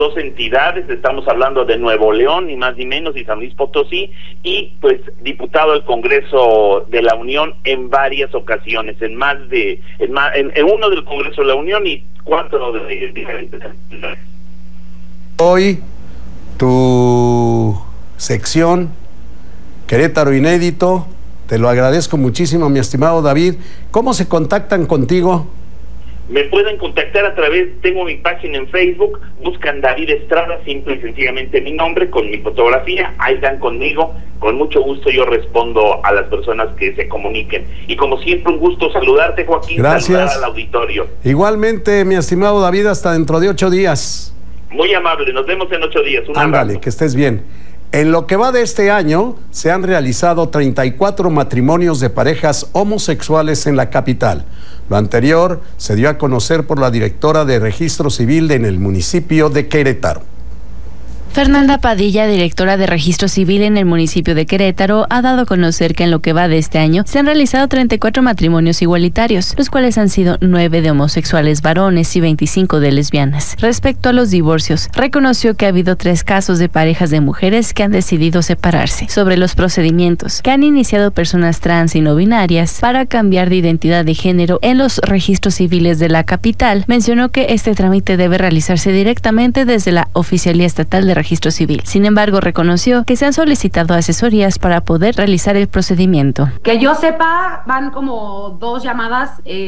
dos entidades, estamos hablando de Nuevo León, ni más ni menos, y San Luis Potosí, y pues diputado al Congreso de la Unión en varias ocasiones, en uno del Congreso de la Unión y 4 de diferentes entidades. Hoy, tu sección, Querétaro Inédito, te lo agradezco muchísimo, mi estimado David. ¿Cómo se contactan contigo? Me pueden contactar a través, tengo mi página en Facebook, buscan David Estrada, simple y sencillamente mi nombre, con mi fotografía, ahí están conmigo, con mucho gusto yo respondo a las personas que se comuniquen. Y como siempre, un gusto saludarte, Joaquín. Gracias. Saludar al auditorio. Igualmente, mi estimado David, hasta dentro de 8 días. Muy amable, nos vemos en 8 días. Ándale, que estés bien. En lo que va de este año, se han realizado 34 matrimonios de parejas homosexuales en la capital. Lo anterior se dio a conocer por la directora de Registro Civil en el municipio de Querétaro. Fernanda Padilla, directora de Registro Civil en el municipio de Querétaro, ha dado a conocer que en lo que va de este año se han realizado 34 matrimonios igualitarios, los cuales han sido 9 de homosexuales varones y 25 de lesbianas. Respecto a los divorcios, reconoció que ha habido 3 casos de parejas de mujeres que han decidido separarse. Sobre los procedimientos que han iniciado personas trans y no binarias para cambiar de identidad de género en los registros civiles de la capital, mencionó que este trámite debe realizarse directamente desde la Oficialía Estatal de Registro Civil. Sin embargo, reconoció que se han solicitado asesorías para poder realizar el procedimiento. Que yo sepa, van como 2 llamadas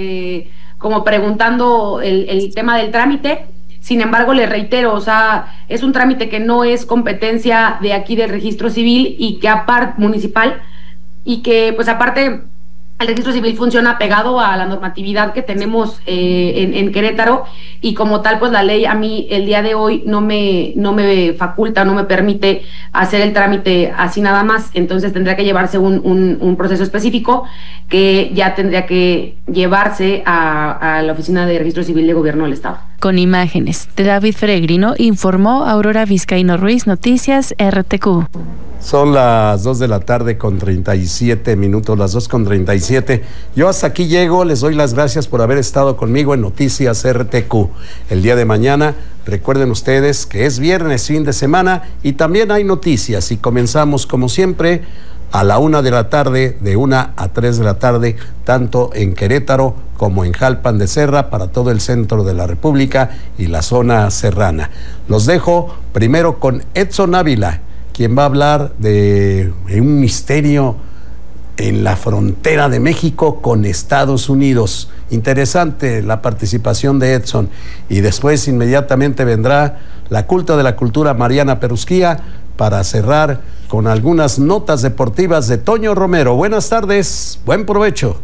como preguntando el tema del trámite. Sin embargo, le reitero, o sea, es un trámite que no es competencia de aquí del Registro Civil y que aparte municipal, y que pues aparte el Registro Civil funciona pegado a la normatividad que tenemos en Querétaro, y como tal, pues la ley a mí el día de hoy no me faculta, no me permite hacer el trámite así nada más. Entonces tendría que llevarse un proceso específico que ya tendría que llevarse a la Oficina de Registro Civil de Gobierno del Estado. Con imágenes de David Peregrino, informó Aurora Vizcaíno Ruiz, Noticias RTQ. Son las 2 de la tarde con 37 minutos, las 2:37. Yo hasta aquí llego, les doy las gracias por haber estado conmigo en Noticias RTQ. El día de mañana, recuerden ustedes que es viernes, fin de semana, y también hay noticias, y comenzamos como siempre a la 1 de la tarde, de 1 a 3 de la tarde, tanto en Querétaro como en Jalpan de Serra, para todo el centro de la República y la zona serrana. Los dejo primero con Edson Ávila, quien va a hablar de un misterio en la frontera de México con Estados Unidos. Interesante la participación de Edson. Y después inmediatamente vendrá la culta de la cultura, Mariana Perusquía, para cerrar con algunas notas deportivas de Toño Romero. Buenas tardes, buen provecho.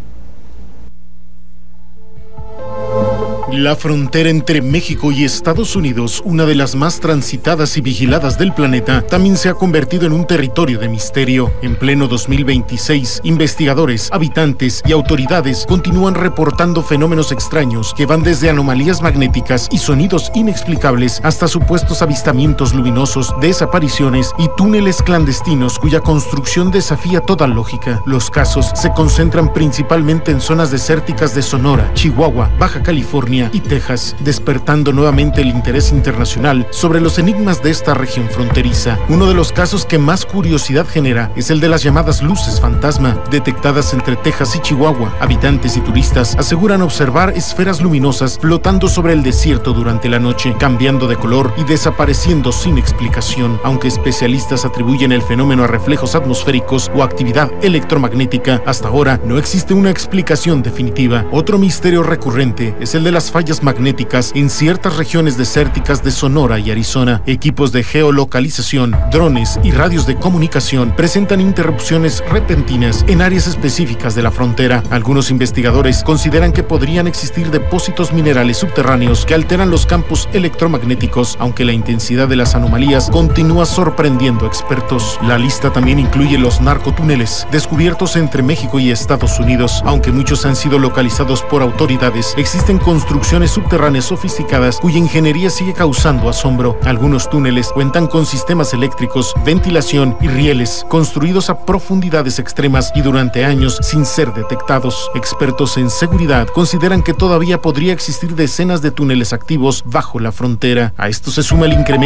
La frontera entre México y Estados Unidos, una de las más transitadas y vigiladas del planeta, también se ha convertido en un territorio de misterio. En pleno 2026, investigadores, habitantes y autoridades continúan reportando fenómenos extraños que van desde anomalías magnéticas y sonidos inexplicables hasta supuestos avistamientos luminosos, desapariciones y túneles clandestinos cuya construcción desafía toda lógica. Los casos se concentran principalmente en zonas desérticas de Sonora, Chihuahua, Baja California y Texas, despertando nuevamente el interés internacional sobre los enigmas de esta región fronteriza. Uno de los casos que más curiosidad genera es el de las llamadas luces fantasma, detectadas entre Texas y Chihuahua. Habitantes y turistas aseguran observar esferas luminosas flotando sobre el desierto durante la noche, cambiando de color y desapareciendo sin explicación. Aunque especialistas atribuyen el fenómeno a reflejos atmosféricos o actividad electromagnética, hasta ahora no existe una explicación definitiva. Otro misterio recurrente es el de las fallas magnéticas en ciertas regiones desérticas de Sonora y Arizona. Equipos de geolocalización, drones y radios de comunicación presentan interrupciones repentinas en áreas específicas de la frontera. Algunos investigadores consideran que podrían existir depósitos minerales subterráneos que alteran los campos electromagnéticos, aunque la intensidad de las anomalías continúa sorprendiendo a expertos. La lista también incluye los narcotúneles descubiertos entre México y Estados Unidos. Aunque muchos han sido localizados por autoridades, existen construcciones subterráneas sofisticadas cuya ingeniería sigue causando asombro. Algunos túneles cuentan con sistemas eléctricos, ventilación y rieles construidos a profundidades extremas y durante años sin ser detectados. Expertos en seguridad consideran que todavía podría existir decenas de túneles activos bajo la frontera. A esto se suma el incremento